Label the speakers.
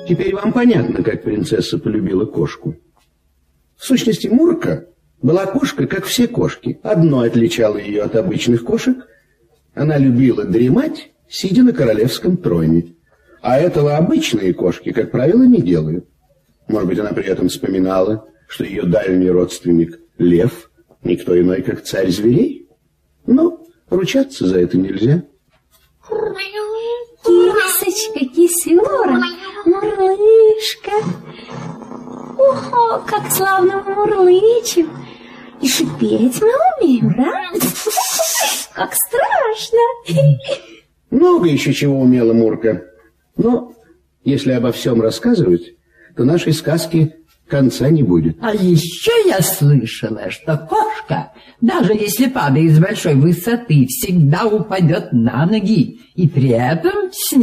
Speaker 1: Теперь вам понятно, как принцесса полюбила кошку. В сущности, Мурка была кошка, как все кошки. Одно отличало ее от обычных кошек. Она любила дремать, сидя на королевском троне. А этого обычные кошки, как правило, не делают. Может быть, она при этом вспоминала, что ее дальний родственник лев никто иной, как царь зверей? Но ручаться за это нельзя.
Speaker 2: Кисочка, кисюра, мурлышка. Ого, как славно мы мурлычем. И шипеть мы умеем, да? Как страшно.
Speaker 1: Много еще чего умела Мурка. Но если обо всем рассказывать, то нашей сказки конца не будет.
Speaker 3: А еще я слышала, что кошка, даже если падает с большой высоты, всегда упадет на ноги, и при этом с